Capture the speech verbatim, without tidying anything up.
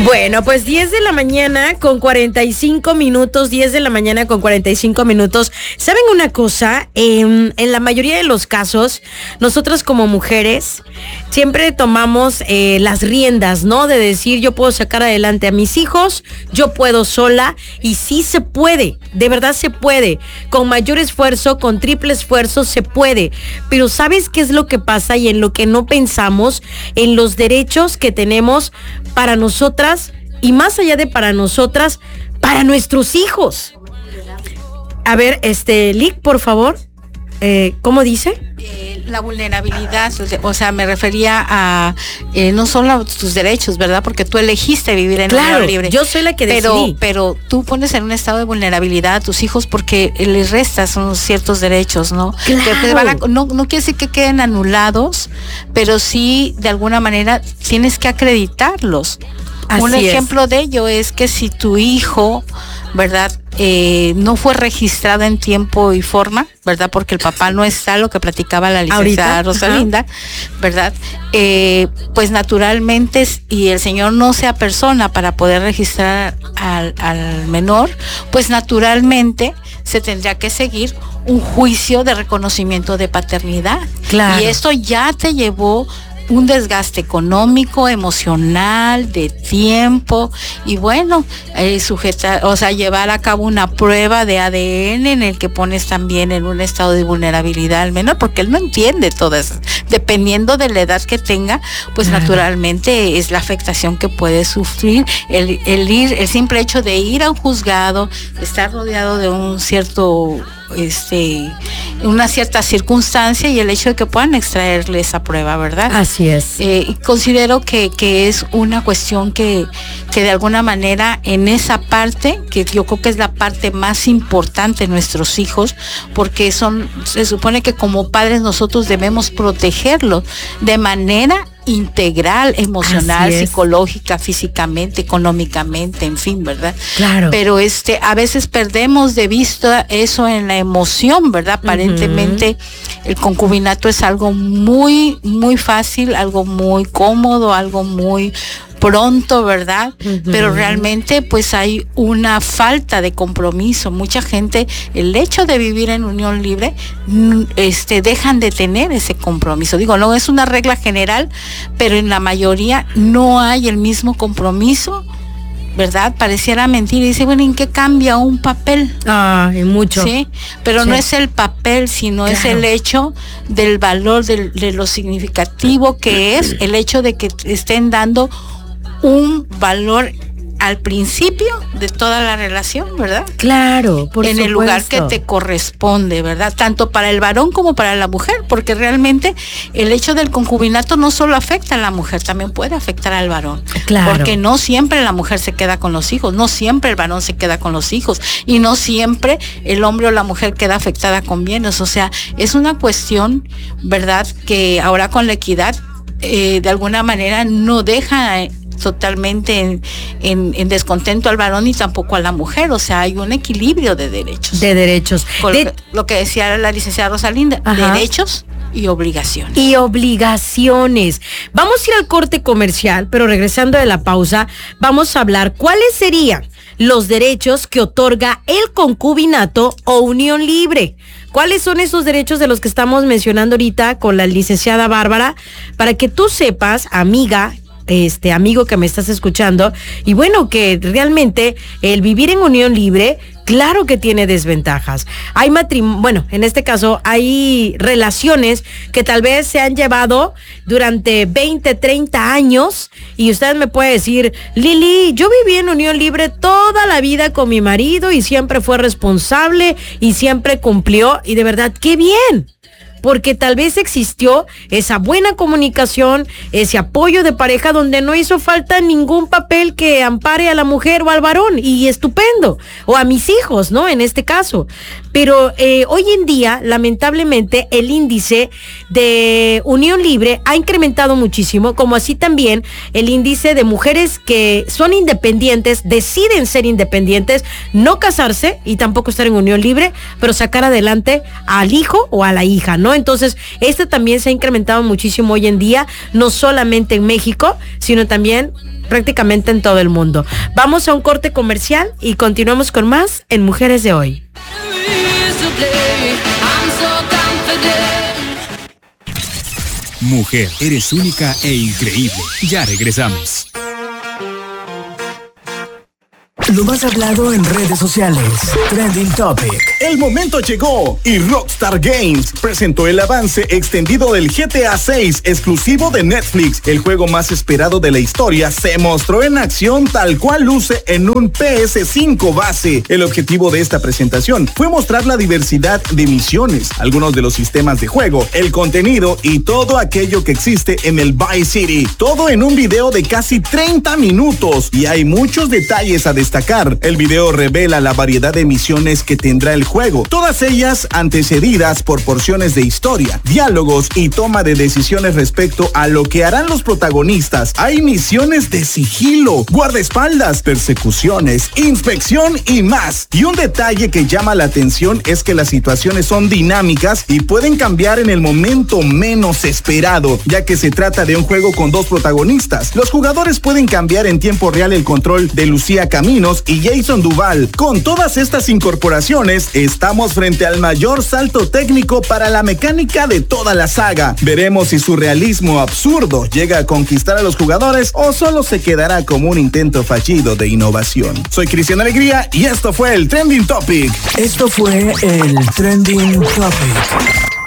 Bueno, pues diez de la mañana con cuarenta y cinco minutos, diez de la mañana con cuarenta y cinco minutos. ¿Saben una cosa? Eh, en la mayoría de los casos, nosotras como mujeres siempre tomamos eh, las riendas, ¿no? De decir, yo puedo sacar adelante a mis hijos, yo puedo sola, y sí se puede, de verdad se puede. Con mayor esfuerzo, con triple esfuerzo, se puede. Pero ¿sabes qué es lo que pasa y en lo que no pensamos? En los derechos que tenemos para nosotras y más allá de para nosotras, para nuestros hijos. A ver, este, Lick, por favor, eh, ¿cómo dice? Eh, la vulnerabilidad, o sea, me refería a eh, no solo a tus derechos, ¿verdad? Porque tú elegiste vivir en claro, unión libre. Yo soy la que decidí. Pero, pero tú pones en un estado de vulnerabilidad a tus hijos porque les restas unos ciertos derechos, ¿no? Claro. Te van a, no, no quiere decir que queden anulados, pero sí, de alguna manera, tienes que acreditarlos. Así un ejemplo es. de ello es que si tu hijo, ¿verdad? Eh, no fue registrado en tiempo y forma, ¿verdad? Porque el papá no está, lo que platicaba la licenciada Rosalinda, ¿verdad? Eh, pues naturalmente, y el señor no sea persona para poder registrar al, al menor, pues naturalmente se tendría que seguir un juicio de reconocimiento de paternidad. Claro. Y esto ya te llevó un desgaste económico, emocional, de tiempo, y bueno, eh, sujetar, o sea, llevar a cabo una prueba de A D N en el que pones también en un estado de vulnerabilidad al menor, porque él no entiende todo eso. Dependiendo de la edad que tenga, pues claro, naturalmente es la afectación que puede sufrir el, el ir, el simple hecho de ir a un juzgado, estar rodeado de un cierto este una cierta circunstancia y el hecho de que puedan extraerle esa prueba, ¿verdad? Así es. Eh, considero que, que es una cuestión que, que de alguna manera en esa parte, que yo creo que es la parte más importante de nuestros hijos, porque son, se supone que como padres nosotros debemos protegerlos de manera integral, emocional, psicológica, físicamente, económicamente, en fin, ¿verdad? Claro. Pero este, a veces perdemos de vista eso en la emoción, ¿verdad? Aparentemente uh-huh. el concubinato es algo muy, muy fácil, algo muy cómodo, algo muy pronto, ¿verdad? Uh-huh. Pero realmente pues hay una falta de compromiso. Mucha gente, el hecho de vivir en unión libre, este, dejan de tener ese compromiso. Digo, no es una regla general, pero en la mayoría no hay el mismo compromiso, ¿verdad? Pareciera mentir y dice, bueno, ¿en qué cambia un papel? Ah, y mucho. Sí, pero sí. No es el papel, sino claro. Es el hecho del valor, de, de lo significativo que es el hecho de que estén dando un valor al principio de toda la relación, ¿verdad? Claro, por en supuesto. El lugar que te corresponde, ¿verdad? Tanto para el varón como para la mujer, porque realmente el hecho del concubinato no solo afecta a la mujer, también puede afectar al varón. Claro. Porque no siempre la mujer se queda con los hijos, no siempre el varón se queda con los hijos, y no siempre el hombre o la mujer queda afectada con bienes. O sea, es una cuestión, ¿verdad? Que ahora con la equidad, eh, de alguna manera no deja Eh, totalmente en, en, en descontento al varón y tampoco a la mujer, o sea, hay un equilibrio de derechos. De derechos. Con de... Lo, que, lo que decía la licenciada Rosalinda, ajá, derechos y obligaciones. Y obligaciones. Vamos a ir al corte comercial, pero regresando de la pausa, vamos a hablar cuáles serían los derechos que otorga el concubinato o unión libre. ¿Cuáles son esos derechos de los que estamos mencionando ahorita con la licenciada Bárbara? Para que tú sepas, amiga, este amigo que me estás escuchando, y bueno, que realmente el vivir en unión libre, claro que tiene desventajas. Hay matrimonio, bueno, en este caso hay relaciones que tal vez se han llevado durante veinte, treinta años, y usted me puede decir, Lili, yo viví en unión libre toda la vida con mi marido y siempre fue responsable y siempre cumplió, y de verdad, qué bien. Porque tal vez existió esa buena comunicación, ese apoyo de pareja donde no hizo falta ningún papel que ampare a la mujer o al varón, y estupendo, o a mis hijos, ¿no? En este caso. Pero eh, hoy en día, lamentablemente, el índice de unión libre ha incrementado muchísimo, como así también el índice de mujeres que son independientes, deciden ser independientes, no casarse y tampoco estar en unión libre, pero sacar adelante al hijo o a la hija, ¿no? Entonces, este también se ha incrementado muchísimo hoy en día, no solamente en México, sino también prácticamente en todo el mundo. Vamos a un corte comercial y continuamos con más en Mujeres de Hoy. Mujer, eres única e increíble. Ya regresamos. Lo más hablado en redes sociales. Trending Topic. El momento llegó y Rockstar Games presentó el avance extendido del G T A seis exclusivo de Netflix. El juego más esperado de la historia se mostró en acción tal cual luce en un P S cinco base. El objetivo de esta presentación fue mostrar la diversidad de misiones, algunos de los sistemas de juego, el contenido y todo aquello que existe en el Vice City. Todo en un video de casi treinta minutos y hay muchos detalles a destacar. El video revela la variedad de misiones que tendrá el juego, todas ellas antecedidas por porciones de historia, diálogos y toma de decisiones respecto a lo que harán los protagonistas. Hay misiones de sigilo, guardaespaldas, persecuciones, inspección y más. Y un detalle que llama la atención es que las situaciones son dinámicas y pueden cambiar en el momento menos esperado, ya que se trata de un juego con dos protagonistas. Los jugadores pueden cambiar en tiempo real el control de Lucía Camino y Jason Duval. Con todas estas incorporaciones, estamos frente al mayor salto técnico para la mecánica de toda la saga. Veremos si su realismo absurdo llega a conquistar a los jugadores o solo se quedará como un intento fallido de innovación. Soy Cristian Alegría y esto fue el Trending Topic. Esto fue el Trending Topic.